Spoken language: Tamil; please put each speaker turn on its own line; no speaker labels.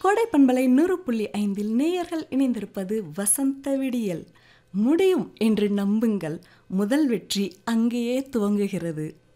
கோடை பண்பலை 100.5 நேயர்கள் இணைந்திருப்பது வசந்த விடியல். முடியும் என்று நம்புங்கள், முதல் வெற்றி அங்கேயே துவங்குகிறது.